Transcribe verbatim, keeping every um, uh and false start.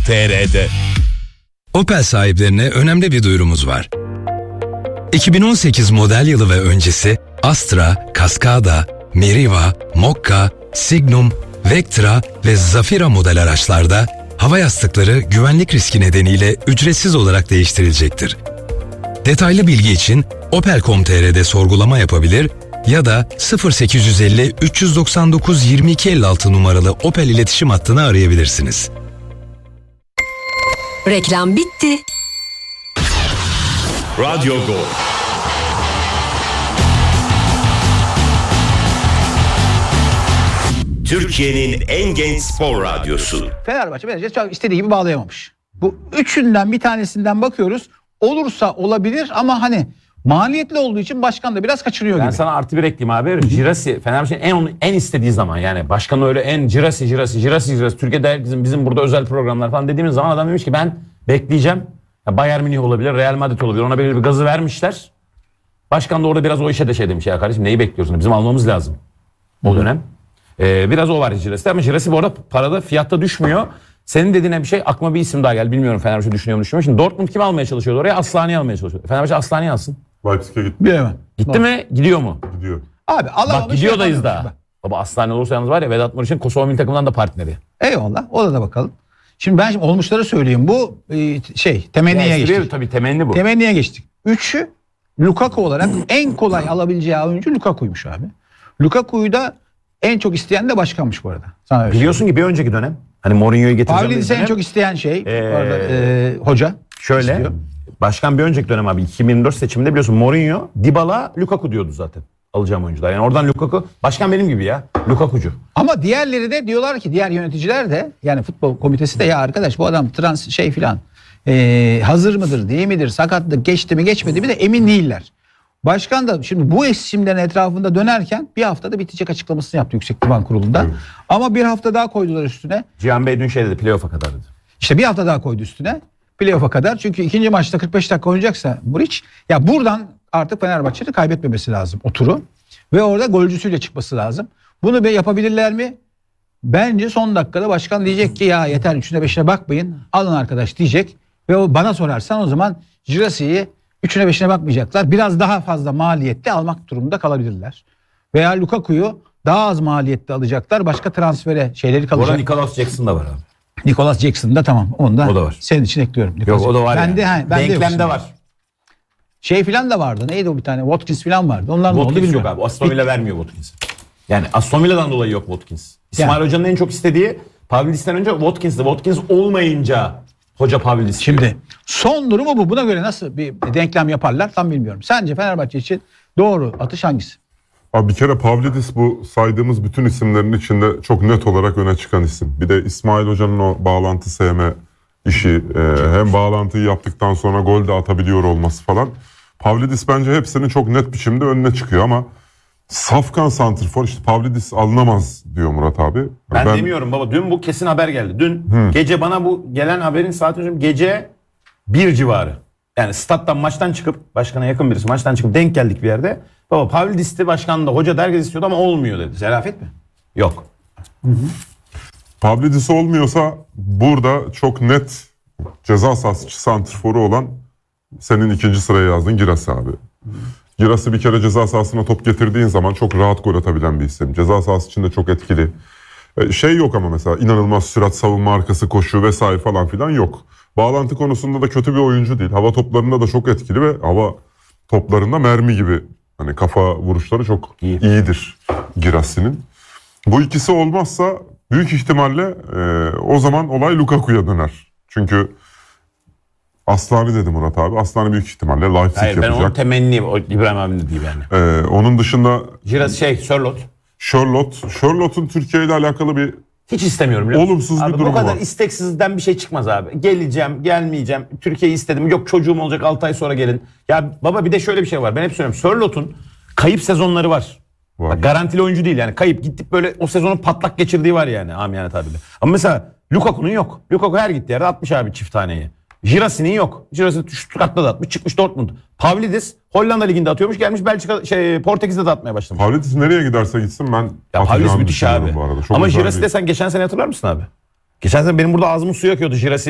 nokta com nokta tr'de. Opel sahiplerine önemli bir duyurumuz var. iki bin on sekiz model yılı ve öncesi Astra, Cascada, Meriva, Mokka, Signum, Vectra ve Zafira model araçlarda hava yastıkları güvenlik riski nedeniyle ücretsiz olarak değiştirilecektir. Detaylı bilgi için opel nokta com nokta tr'de sorgulama yapabilir ya da sıfır sekiz yüz elli üç yüz doksan dokuz yirmi iki elli altı numaralı Opel iletişim hattını arayabilirsiniz. Reklam bitti. Radyo Gol. Türkiye'nin en genç spor radyosu. Fenerbahçe bence çok istediği gibi bağlayamamış. Bu üçünden bir tanesinden bakıyoruz. Olursa olabilir ama hani maliyetli olduğu için başkan da biraz kaçırıyor Ben gibi. sana artı bir ekleyeyim abi. Girassi Fenerbahçe'nin en en istediği zaman, yani başkan öyle en Girassi Girassi Girassi Girassi Türkiye'de herkesin bizim burada özel programlar falan dediğimiz zaman adam demiş ki ben bekleyeceğim. Ya Bayern Münih olabilir, Real Madrid olabilir. Ona böyle bir gazı vermişler. Başkan da orada biraz o işe de şey demiş, ya kardeşim neyi bekliyorsun? Bizim almamız lazım o dönem. Ee, biraz o var Girassi ama Girassi bu arada parada, fiyatta düşmüyor. Senin dediğine bir şey, aklıma bir isim daha geldi. Bilmiyorum Fenerbahçe düşünüyor mu düşünmüyor. Şimdi Dortmund kim almaya çalışıyordu oraya? Aslani'yi almaya çalışıyordu. Fenerbahçe Aslani'yi alsın. Leipzig'e gitti. Bilemem. Gitti mi? Gidiyor mu? Gidiyor. Abi alamamış. Bak gidiyoruz yapamamış. daha. Baba Aslani olursa yalnız var ya, Vedat Muriç'in Kosova milli takımından da partneri. Eyvallah. O da bakalım. Şimdi ben şimdi olmuşları söyleyeyim. Bu e, şey temenniye Ya, geçtik. Tabii temenni bu. Temenniye geçtik. Üçü Lukaku olarak en kolay alabileceği oyuncu Lukaku'ymuş abi. Lukaku'yu da en çok isteyen de başkanmış bu arada. Sana öyle Biliyorsun ki bir önceki dönem hani Mourinho'yu getireceğim. Pavlidis'i en çok isteyen şey Ee, orada, e, hoca. Şöyle istiyor. başkan bir önceki dönem abi iki bin yirmi dört seçiminde biliyorsun Mourinho, Dybala, Lukaku diyordu zaten. Alacağım oyuncular. Yani oradan Lukaku, başkan benim gibi ya. Lukaku'cu. Ama diğerleri de diyorlar ki, diğer yöneticiler de, yani futbol komitesi de, ya arkadaş bu adam trans şey filan e, hazır mıdır değil midir, sakatlık geçti mi geçmedi mi de emin değiller. Başkan da şimdi bu isimlerin etrafında dönerken bir haftada bitecek açıklamasını yaptı Yüksek Divan Kurulu'nda. Evet. Ama bir hafta daha koydular üstüne. Cihan Bey dün şey dedi, playoff'a kadar dedi. İşte bir hafta daha koydu üstüne. Playoff'a kadar. Çünkü ikinci maçta kırk beş dakika oynayacaksa Muriç, ya buradan artık Fenerbahçe'nin kaybetmemesi lazım o turu. Ve orada golcüsüyle çıkması lazım. Bunu yapabilirler mi? Bence son dakikada başkan diyecek ki ya yeter üçüne beşine bakmayın. Alın arkadaş diyecek. Ve o bana sorarsan o zaman Girassi'yi üçüne beşine bakmayacaklar. Biraz daha fazla maliyette almak durumunda kalabilirler. Veya Lukaku'yu daha az maliyette alacaklar. Başka transfere şeyleri kalacak. Orada Nicholas Jackson da var abi. Nicholas Jackson da tamam. Onu da, o da var. Senin için ekliyorum. Yok o da var. Ben yani. de, he, ben Denklemde de var. Şey filan da vardı. Neydi o bir tane? Watkins filan vardı. Onlar ne oldu Watkins bilmiyorum. yok abi. Aston Villa vermiyor Watkins'i. Yani Aston Villa'dan dolayı yok Watkins. İsmail Yani. Hoca'nın en çok istediği Pavlidis'ten önce Watkins'ti. Watkins olmayınca Hoca Pavlidis. Şimdi son durumu bu. Buna göre nasıl bir denklem yaparlar tam bilmiyorum. Sence Fenerbahçe için doğru atış hangisi? Abi bir kere Pavlidis bu saydığımız bütün isimlerin içinde çok net olarak öne çıkan isim. Bir de İsmail Hoca'nın o bağlantı sevme işi, e, hem bağlantıyı yaptıktan sonra gol de atabiliyor olması falan. Pavlidis bence hepsinin çok net biçimde önüne çıkıyor ama safkan santrfor, işte Pavlidis alınamaz diyor Murat abi. Ben, ben demiyorum baba. Dün bu kesin haber geldi. Dün Hı. gece bana bu gelen haberin saati gece bir civarı. Yani stat'tan maçtan çıkıp, başkana yakın birisi maçtan çıkıp denk geldik bir yerde. Baba Pavlidis'ti, başkan da hoca da herkes istiyordu ama olmuyor dedi. Zerafet mi? Yok. Hı hı. Pavlidis olmuyorsa burada çok net ceza sahası santrforu olan senin ikinci sıraya yazdığın Girassi abi. Girassi bir kere ceza sahasına top getirdiğin zaman çok rahat gol atabilen bir isim. Ceza sahası içinde çok etkili. Şey yok ama mesela inanılmaz sürat, savunma arkası, koşu vesaire falan filan yok. Bağlantı konusunda da kötü bir oyuncu değil. Hava toplarında da çok etkili ve hava toplarında mermi gibi. Hani kafa vuruşları çok İyi. iyidir Girassi'nin. Bu ikisi olmazsa büyük ihtimalle e, o zaman olay Lukaku'ya döner. Çünkü Aslani dedi Murat abi. Aslani büyük ihtimalle Leipzig Hayır, yapacak. ben onun temenni, o İbrahim abinin dediği yani. E, onun dışında Giras şey, Sörloth. Charlotte. Charlotte'un Türkiye ile alakalı bir hiç istemiyorum biliyor musun? olumsuz abi, bir durum var. Bu kadar isteksizden bir şey çıkmaz abi. Geleceğim, gelmeyeceğim. Türkiye'yi istedim. Yok çocuğum olacak, altı ay sonra gelin. Ya baba bir de şöyle bir şey var. Ben hep söylüyorum. Sörloth'un kayıp sezonları var. var. Bak, garantili oyuncu değil yani. Kayıp gittik böyle o sezonu patlak geçirdiği var yani. Amiyane tabirle. Ama mesela Lukaku'nun yok. Lukaku her gittiği yerde atmış abi çift taneyi. Girassi'nin yok. Girassi Stuttgart'ta da atmış, çıkmış Dortmund. Pavlidis Hollanda liginde atıyormuş, gelmiş Belçika şey Portekiz'de de atmaya başlamış. Pavlidis nereye giderse gitsin ben ya Pavlidis müthiş abi. bu arada. Çok ama güzel Girassi bir... de sen geçen sene hatırlar mısın abi? Geçen sene benim burada ağzımın suyu akıyordu Girassi